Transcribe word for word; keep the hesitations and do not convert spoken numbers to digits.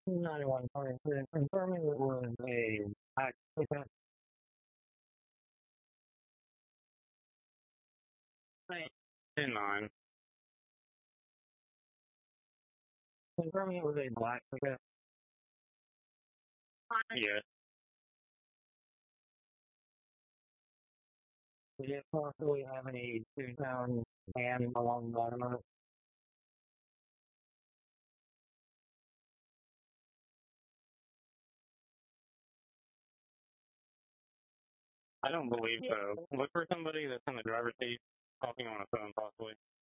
ninety-one calling for confirming it was a black pickup. ten nine. Confirming it was a black pickup. Yes. Did it possibly have any two-town band along the bottom of it? I don't believe so. Look for somebody that's in the driver's seat talking on a phone, possibly.